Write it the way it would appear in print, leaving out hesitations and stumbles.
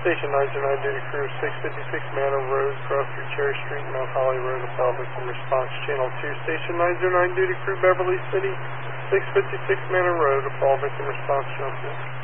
Station 909 duty crew 656 Manor Road, cross through Cherry Street, Mount Holly Road, upon victim response. Channel 2 Station 909 duty crew Beverly City 656 Manor Road, upon victim response. Channel 2.